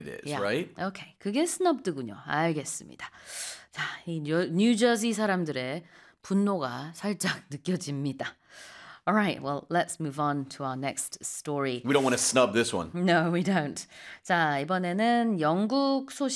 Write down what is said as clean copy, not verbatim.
is, Yeah. right? Okay. 그게 스너브드군요. 알겠습니다. 자, 이 뉴저지 사람들의 분노가 살짝 느껴집니다. All right. Well, let's move on to our next story. We don't want to snub this one. No, we don't. 자, 이번에는 영국 소식